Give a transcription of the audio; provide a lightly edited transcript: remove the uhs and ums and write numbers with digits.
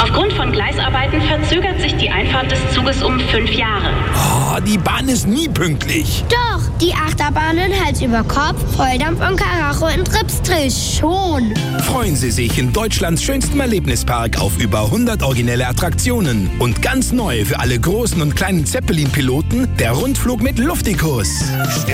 Aufgrund von Gleisarbeiten verzögert sich die Einfahrt des Zuges um 5 Jahre. Oh, die Bahn ist nie pünktlich. Doch, die Achterbahnen Hals über Kopf, Volldampf und Karacho in Tripsdrill schon. Freuen Sie sich in Deutschlands schönstem Erlebnispark auf über 100 originelle Attraktionen. Und ganz neu für alle großen und kleinen Zeppelin-Piloten der Rundflug mit Luftikus.